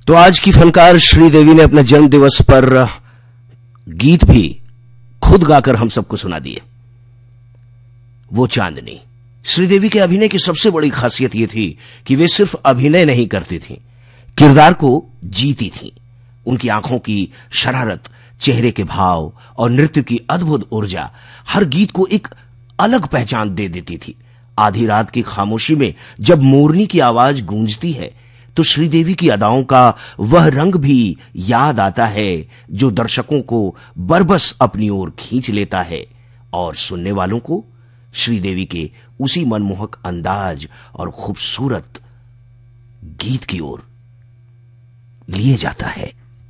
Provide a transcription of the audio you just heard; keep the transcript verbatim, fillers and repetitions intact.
तो आज की फनकार श्रीदेवी ने अपने जन्म दिवस पर गीत भी खुद गाकर हम सबको सुना दिए। वो चांदनी। श्रीदेवी के अभिनय की सबसे बड़ी खासियत यह थी कि वे सिर्फ अभिनय नहीं करती थीं, किरदार को जीती थीं। उनकी आंखों की शरारत, चेहरे के भाव और नृत्य की अद्भुत ऊर्जा हर गीत को एक अलग पहचान दे देती थी। आधी रात की खामोशी में जब मोरनी की आवाज गूंजती है तो श्रीदेवी की अदाओं का वह रंग भी याद आता है जो दर्शकों को बरबस अपनी ओर खींच लेता है और सुनने वालों को श्रीदेवी के उसी मनमोहक अंदाज और खूबसूरत गीत की ओर लिए जाता है।